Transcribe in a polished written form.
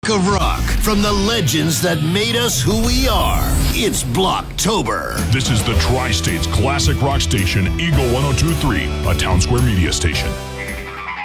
of rock from the legends that made us who we are. It's Blocktober. This is the Tri-State's classic rock station, Eagle 102.3, a Town Square media station.